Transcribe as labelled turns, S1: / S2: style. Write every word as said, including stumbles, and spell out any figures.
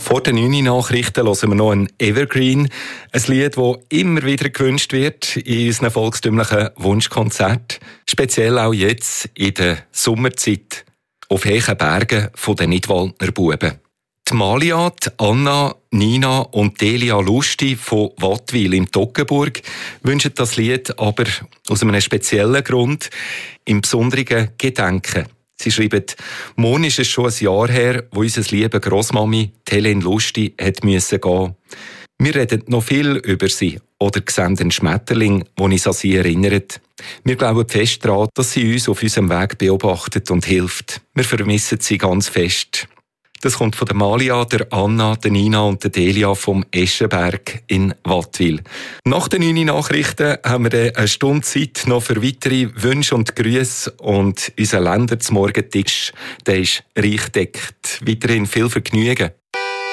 S1: Vor den neun Nachrichten hören wir noch ein Evergreen, ein Lied, das immer wieder gewünscht wird in unseren volkstümlichen Wunschkonzerten. Speziell auch jetzt in der Sommerzeit auf hohen Bergen von den Nidwaldner Buben. Die Malia, die Anna, Nina und Delia Lusti von Wattwil im Toggenburg wünschen das Lied aber aus einem speziellen Grund, im besonderen Gedenken. Sie schreiben, morgen ist es schon ein Jahr her, wo unsere liebe Grossmami Helene Lusti hat müssen gehen. Wir reden noch viel über sie oder sehen einen Schmetterling, der uns an sie erinnert. Wir glauben fest daran, dass sie uns auf unserem Weg beobachtet und hilft. Wir vermissen sie ganz fest. Das kommt von der Malia, der Anna, der Nina und der Delia vom Eschenberg in Wattwil. Nach den neun Nachrichten haben wir dann eine Stunde Zeit noch für weitere Wünsche und Grüße. Und unser Länder zum Morgentisch, der ist reich deckt. Weiterhin viel Vergnügen.